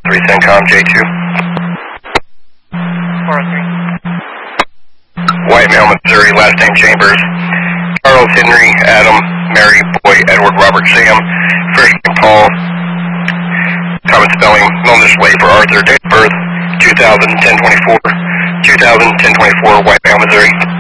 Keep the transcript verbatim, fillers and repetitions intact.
three CENTCOM J two. four oh three. White male, Missouri, last name Chambers. Charles, Henry, Adam, Mary, Boy, Edward, Robert, Sam. First name Paul. Common spelling, known this way for Arthur. Date of birth, two thousand ten twenty-four. two thousand ten twenty-four, White male, Missouri.